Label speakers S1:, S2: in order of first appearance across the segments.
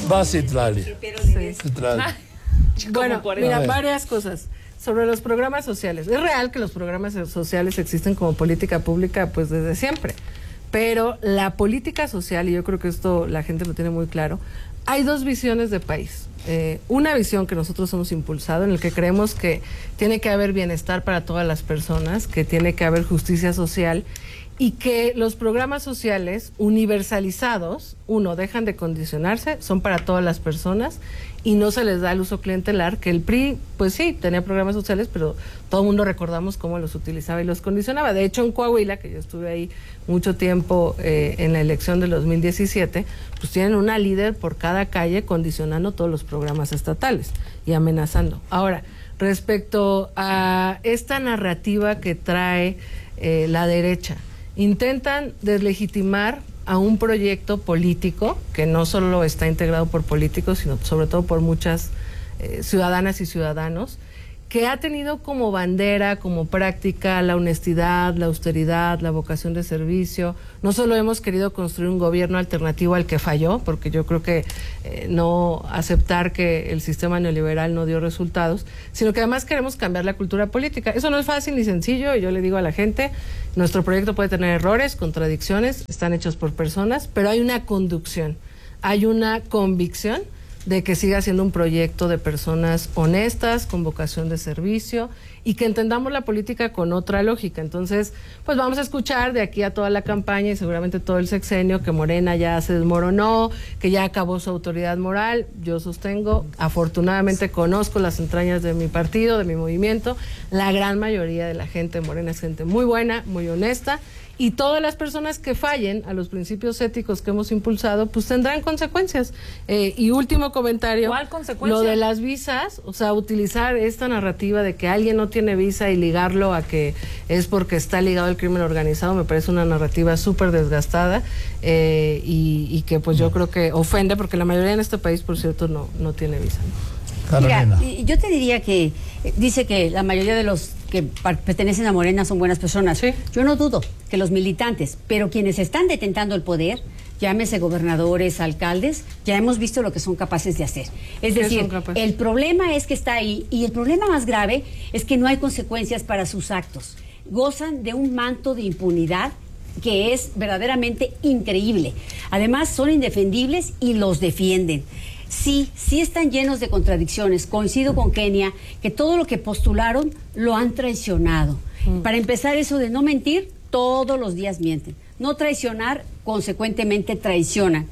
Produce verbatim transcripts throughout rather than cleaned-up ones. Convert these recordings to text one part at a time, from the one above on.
S1: Va, Citlali.
S2: Sí.
S1: Citlali.
S2: Bueno, mira, varias cosas. Sobre los programas sociales. Es real que los programas sociales existen como política pública pues desde siempre. Pero la política social, y yo creo que esto la gente lo tiene muy claro, hay dos visiones de país. Eh, una visión que nosotros hemos impulsado, en el que creemos que tiene que haber bienestar para todas las personas, que tiene que haber justicia social, y que los programas sociales universalizados, uno, dejan de condicionarse, son para todas las personas y no se les da el uso clientelar, que el P R I, pues sí, tenía programas sociales, pero todo el mundo recordamos cómo los utilizaba y los condicionaba. De hecho, en Coahuila, que yo estuve ahí mucho tiempo eh, en la elección del dos mil diecisiete, pues tienen una líder por cada calle condicionando todos los programas estatales y amenazando. Ahora, respecto a esta narrativa que trae eh, la derecha, intentan deslegitimar a un proyecto político que no solo está integrado por políticos, sino sobre todo por muchas eh, ciudadanas y ciudadanos, que ha tenido como bandera, como práctica, la honestidad, la austeridad, la vocación de servicio. No solo hemos querido construir un gobierno alternativo al que falló, porque yo creo que eh, no aceptar que el sistema neoliberal no dio resultados, sino que además queremos cambiar la cultura política. Eso no es fácil ni sencillo, y yo le digo a la gente, nuestro proyecto puede tener errores, contradicciones, están hechos por personas, pero hay una conducción, hay una convicción de que siga siendo un proyecto de personas honestas, con vocación de servicio, y que entendamos la política con otra lógica. Entonces, pues vamos a escuchar de aquí a toda la campaña y seguramente todo el sexenio que Morena ya se desmoronó, que ya acabó su autoridad moral. Yo sostengo, afortunadamente conozco las entrañas de mi partido, de mi movimiento, la gran mayoría de la gente de Morena es gente muy buena, muy honesta, y todas las personas que fallen a los principios éticos que hemos impulsado, pues tendrán consecuencias. Eh, y último comentario.
S3: ¿Cuál consecuencia?
S2: Lo de las visas, o sea, utilizar esta narrativa de que alguien no tiene visa y ligarlo a que es porque está ligado al crimen organizado, me parece una narrativa súper desgastada eh, y, y que pues yo creo que ofende, porque la mayoría en este país, por cierto, no, no tiene visa.
S4: Mira, yo te diría que dice que la mayoría de los que pertenecen a Morena son buenas personas.
S2: Sí.
S4: Yo no dudo que los militantes, pero quienes están detentando el poder, llámese gobernadores, alcaldes, ya hemos visto lo que son capaces de hacer. Es decir, el problema es que está ahí, y el problema más grave es que no hay consecuencias para sus actos. Gozan de un manto de impunidad que es verdaderamente increíble. Además, son indefendibles y los defienden. Sí, sí están llenos de contradicciones. Coincido con Kenia, que todo lo que postularon lo han traicionado. Mm. Para empezar, eso de no mentir, todos los días mienten. No traicionar, consecuentemente traicionan.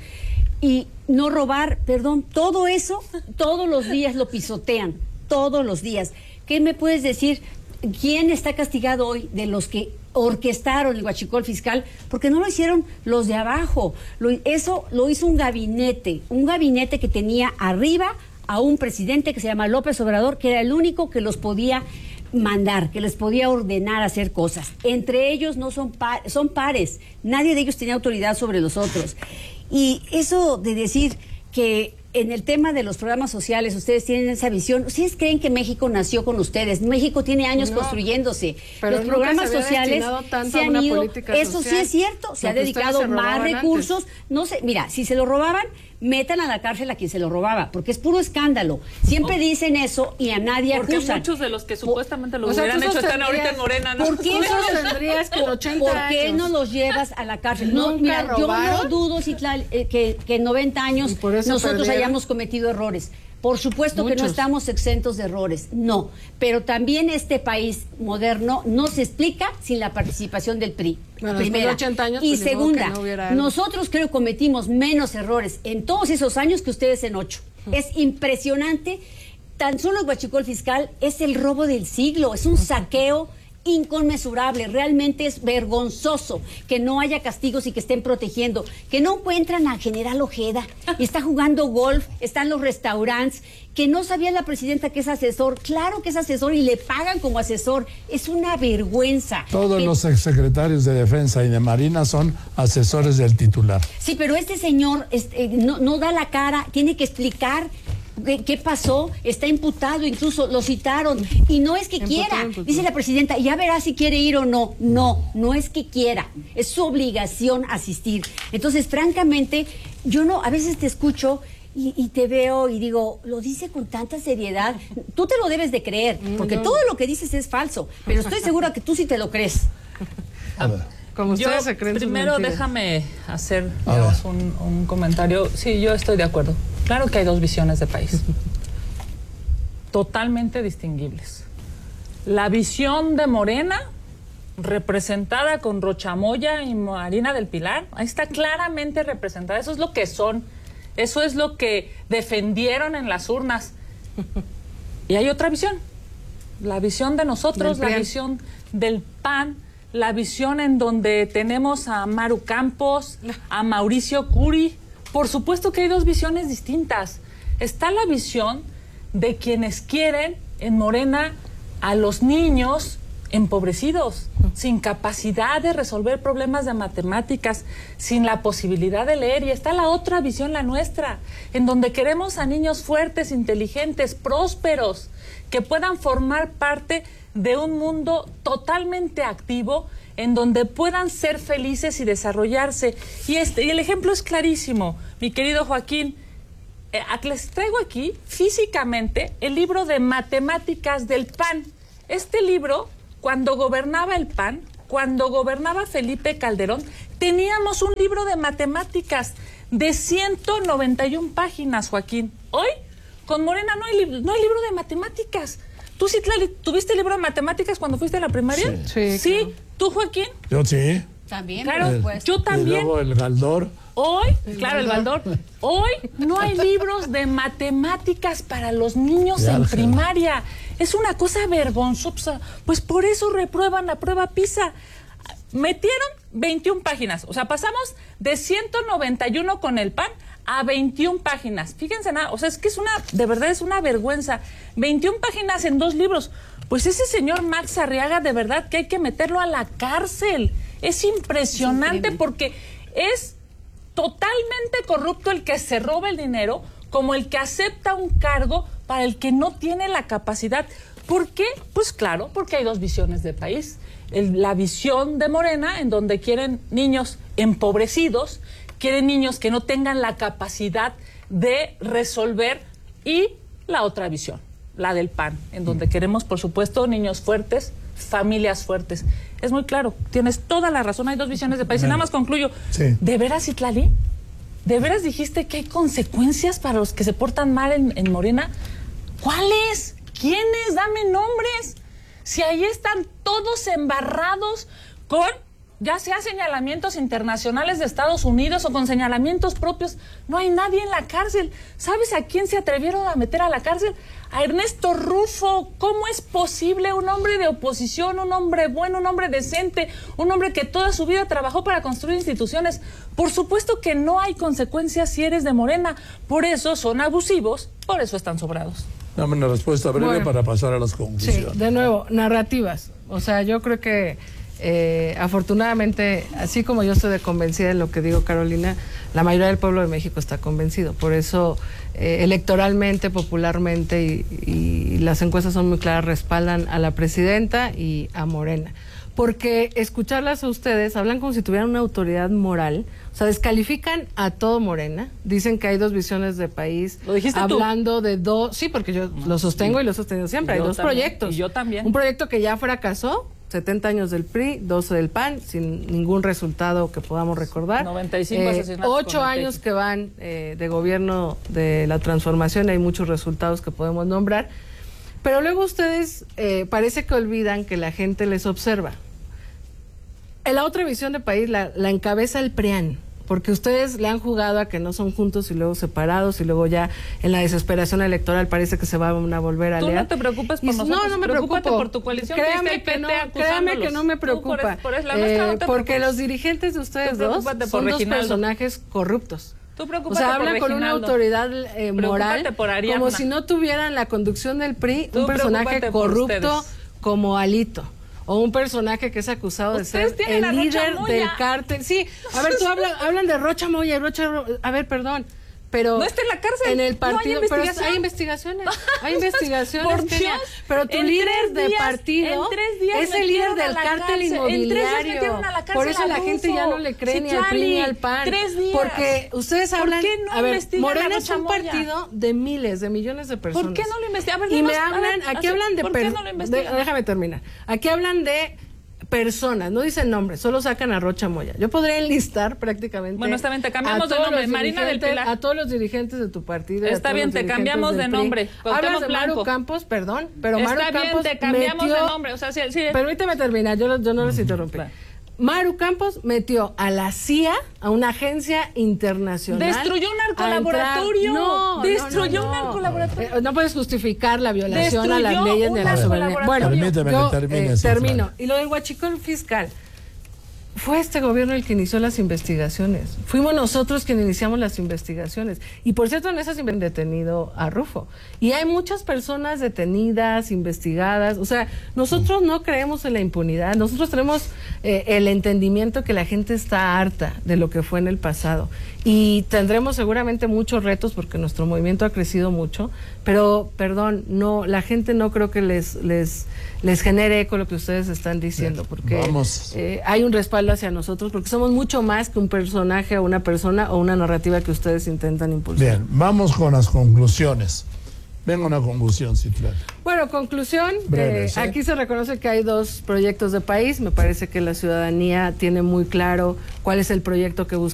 S4: Y no robar, perdón, todo eso, todos los días lo pisotean, todos los días. ¿Qué me puedes decir? ¿Quién está castigado hoy de los que orquestaron el huachicol fiscal? Porque no lo hicieron los de abajo. Lo, eso lo hizo un gabinete, un gabinete que tenía arriba a un presidente que se llama López Obrador, que era el único que los podía mandar, que les podía ordenar hacer cosas. Entre ellos no son, par, son pares. Nadie de ellos tenía autoridad sobre los otros. Y eso de decir que en el tema de los programas sociales, ustedes tienen esa visión. ¿Ustedes creen que México nació con ustedes? México tiene años no, construyéndose. Los programas se sociales se han ido. Eso social, sí es cierto. Se ha dedicado más recursos. Antes. No sé, mira, si se lo robaban, metan a la cárcel a quien se lo robaba, porque es puro escándalo. Siempre oh. dicen eso y a nadie
S3: porque
S4: acusan.
S3: Porque muchos de los que supuestamente lo o hubieran sea, hecho están ahorita en Morena, ¿no?
S4: ¿Por qué, no tendrías con ochenta ¿Por qué no los llevas a la cárcel? No, mira, yo no dudo si, eh, que, que en noventa años nosotros perdieron. hayamos cometido errores. Por supuesto Muchos. que no estamos exentos de errores, no. Pero también este país moderno no se explica sin la participación del P R I.
S2: Bueno,
S4: primera.
S2: De ochenta años,
S4: y
S2: pues
S4: segunda,
S2: no
S4: nosotros creo que cometimos menos errores en todos esos años que ustedes en ocho. Uh-huh. Es impresionante. Tan solo el huachicol fiscal es el robo del siglo, es un saqueo inconmensurable. Realmente es vergonzoso que no haya castigos y que estén protegiendo, que no encuentran al general Ojeda y está jugando golf, están los restaurantes, que no sabía la presidenta que es asesor. Claro que es asesor y le pagan como asesor. Es una vergüenza.
S1: Todos
S4: que...
S1: los exsecretarios de Defensa y de Marina son asesores del titular.
S4: Sí, pero este señor este, no, no da la cara, tiene que explicar ¿Qué, ¿Qué pasó? Está imputado, incluso lo citaron. Y no es que imputado, quiera, imputado. Dice la presidenta, ya verá si quiere ir o no. No, no es que quiera, es su obligación asistir. Entonces, francamente, yo no, a veces te escucho Y, y te veo y digo, lo dice con tanta seriedad. Tú te lo debes de creer, porque todo lo que dices es falso, pero estoy segura que tú sí te lo crees.
S1: A ver.
S2: Como ustedes
S3: yo,
S2: se creen.
S3: Primero déjame hacer digamos, un, un comentario. Sí, yo estoy de acuerdo. Claro que hay dos visiones de país. Totalmente distinguibles. La visión de Morena, representada con Rocha Moya y Marina del Pilar, ahí está claramente representada. Eso es lo que son. Eso es lo que defendieron en las urnas. Y hay otra visión. La visión de nosotros, la visión del P A N, la visión en donde tenemos a Maru Campos, a Mauricio Curi. Por supuesto que hay dos visiones distintas. Está la visión de quienes quieren en Morena a los niños empobrecidos, sin capacidad de resolver problemas de matemáticas, sin la posibilidad de leer. Y está la otra visión, la nuestra, en donde queremos a niños fuertes, inteligentes, prósperos, que puedan formar parte de un mundo totalmente activo, en donde puedan ser felices y desarrollarse. Y, este, y el ejemplo es clarísimo, mi querido Joaquín. Eh, les traigo aquí físicamente el libro de matemáticas del P A N. Este libro, cuando gobernaba el P A N, cuando gobernaba Felipe Calderón, teníamos un libro de matemáticas de ciento noventa y una páginas, Joaquín. Hoy, con Morena, no hay, no hay libro de matemáticas. ¿Tú sí tuviste el libro de matemáticas cuando fuiste a la primaria?
S1: Sí.
S2: Sí.
S3: ¿Sí?
S2: Claro.
S3: ¿Tú, Joaquín?
S1: Yo sí.
S4: También,
S3: claro,
S4: por supuesto.
S3: yo también.
S1: Y luego el Galdor.
S3: Hoy, claro, el Baldor, hoy no hay libros de matemáticas para los niños
S1: De
S3: en
S1: álgebra.
S3: primaria. Es una cosa vergonzosa. Pues por eso reprueban la prueba PISA. Metieron veintiuna páginas. O sea, pasamos de ciento noventa y uno con el P A N a veintiuna páginas. Fíjense nada, o sea, es que es una, de verdad es una vergüenza. veintiuna páginas en dos libros. Pues ese señor Max Arriaga, de verdad que hay que meterlo a la cárcel. Es impresionante
S4: Es
S3: porque es totalmente corrupto el que se roba el dinero, como el que acepta un cargo para el que no tiene la capacidad. ¿Por qué? Pues claro, porque hay dos visiones de país. El, la visión de Morena, en donde quieren niños empobrecidos, quieren niños que no tengan la capacidad de resolver, y la otra visión, la del P A N, en donde queremos, por supuesto, niños fuertes, familias fuertes. Es muy claro, tienes toda la razón, hay dos visiones de país. Y nada más concluyo.
S1: Sí.
S3: ¿De veras, Citlali? ¿De veras dijiste que hay consecuencias para los que se portan mal en, en Morena? ¿Cuáles? ¿Quiénes? Dame nombres. Si ahí están todos embarrados con, ya sea señalamientos internacionales de Estados Unidos o con señalamientos propios, no hay nadie en la cárcel. ¿Sabes a quién se atrevieron a meter a la cárcel? A Ernesto Rufo. ¿Cómo es posible? Un hombre de oposición, un hombre bueno, un hombre decente, un hombre que toda su vida trabajó para construir instituciones. Por supuesto que no hay consecuencias si eres de Morena. Por eso son abusivos, por eso están sobrados.
S1: Dame una respuesta breve
S2: Bueno.
S1: para pasar a las
S2: Sí,
S1: conclusiones.
S2: de nuevo, narrativas. O sea, yo creo que eh, afortunadamente, así como yo estoy convencida de lo que digo, Carolina, la mayoría del pueblo de México está convencido. Por eso, eh, electoralmente, popularmente, y, y las encuestas son muy claras, respaldan a la presidenta y a Morena. Porque escucharlas a ustedes, hablan como si tuvieran una autoridad moral, o sea, descalifican a todo Morena, dicen que hay dos visiones de país.
S3: ¿Lo dijiste tú?
S2: Hablando de dos, sí, porque yo lo sostengo y lo he sostenido siempre,
S3: Y
S2: hay
S3: yo
S2: dos
S3: también,
S2: proyectos.
S3: y yo también.
S2: Un proyecto que ya fracasó, setenta años del P R I, doce del P A N, sin ningún resultado que podamos recordar.
S3: noventa y cinco asesinatos
S2: ocho
S3: con el
S2: años
S3: techo.
S2: que van eh, de gobierno de la transformación, hay muchos resultados que podemos nombrar. Pero luego ustedes eh, parece que olvidan que la gente les observa. En la otra visión de país la, la encabeza el P R I A N, porque ustedes le han jugado a que no son juntos y luego separados, y luego ya en la desesperación electoral parece que se van a volver a
S3: Tú
S2: aliar.
S3: no te preocupes por
S2: Y-
S3: nosotros,
S2: No, no me
S3: preocúpate
S2: preocupo.
S3: por tu coalición.
S2: Créame
S3: que
S2: que, no,
S3: está
S2: créame que no me
S3: Tú por
S2: preocupa.
S3: eso- por eso la nuestra
S2: Eh,
S3: no te
S2: porque
S3: preocupes.
S2: los dirigentes de ustedes
S3: Tú
S2: dos
S3: preocúpate por
S2: son dos
S3: Reginaldo.
S2: personajes corruptos.
S3: Tú
S2: O
S3: preocúpate
S2: sea,
S3: por
S2: hablan con una
S3: Reginaldo.
S2: autoridad eh, moral,
S3: Preocúpate por Ariadna.
S2: como si no tuvieran la conducción del P R I,
S3: Tú
S2: un personaje
S3: preocúpate por
S2: corrupto
S3: ustedes.
S2: como Alito. O un personaje que es acusado de
S3: Ustedes
S2: ser
S3: tienen a
S2: el
S3: Rocha
S2: líder
S3: Moya.
S2: del cártel. Sí, a ver, tú habla, hablan de Rocha Moya y Rocha... A ver, perdón. pero
S3: no está en la cárcel.
S2: En el partido,
S3: no hay
S2: pero
S3: investigación.
S2: hay investigaciones. Hay investigaciones.
S3: Por Dios,
S2: pero tu líder de días, partido es el líder del cártel inmobiliario. Por eso la gente ya no le cree ni al P R I ni al P A N. Porque ustedes hablan,
S3: ¿por qué no
S2: a ver, Morena es un
S3: Moya?
S2: partido de miles, de millones de personas.
S3: ¿Por qué no lo investigan?
S2: Y me hablan, aquí hablan de,
S3: ¿por qué no lo investigan?
S2: Déjame terminar. Aquí hablan de personas, no dicen nombres, solo sacan a Rocha Moya. Yo podría enlistar prácticamente.
S3: Bueno, está bien, te cambiamos de nombre, Marina del Pilar.
S2: A todos los dirigentes de tu partido.
S3: Está bien, te cambiamos de nombre.
S2: Hablas de Maru Campos, perdón, pero
S3: está
S2: Maru
S3: bien,
S2: Campos
S3: te cambiamos
S2: metió,
S3: de nombre. O sea, sí, sí.
S2: Permíteme terminar, yo, yo no les interrumpí. Claro. Maru Campos metió a la C I A, a una agencia internacional.
S3: Destruyó un narcolaboratorio.
S2: No,
S3: Destruyó
S2: no, no,
S3: un
S2: no.
S3: narcolaboratorio.
S2: Eh, no puedes justificar la violación
S3: Destruyó
S2: a las leyes de la soberanía. Bueno,
S1: permíteme
S2: yo,
S1: que termine.
S2: Eh, termino. Y lo del huachicol fiscal. Fue este gobierno el que inició las investigaciones. Fuimos nosotros quienes iniciamos las investigaciones. Y por cierto, en esas han detenido a Rufo. Y hay muchas personas detenidas, investigadas. O sea, nosotros no creemos en la impunidad. Nosotros tenemos eh, el entendimiento que la gente está harta de lo que fue en el pasado. Y tendremos seguramente muchos retos porque nuestro movimiento ha crecido mucho. Pero, perdón, no, la gente no creo que les, les, les genere eco lo que ustedes están diciendo. Porque eh, hay un respaldo hacia nosotros porque somos mucho más que un personaje o una persona o una narrativa que ustedes intentan impulsar.
S1: Bien, vamos con las conclusiones. Venga una conclusión, Citlali.
S2: Bueno, conclusión,
S1: Breve,
S2: eh,
S1: ¿sí?
S2: Aquí se reconoce que hay dos proyectos de país. Me parece que la ciudadanía tiene muy claro cuál es el proyecto que busca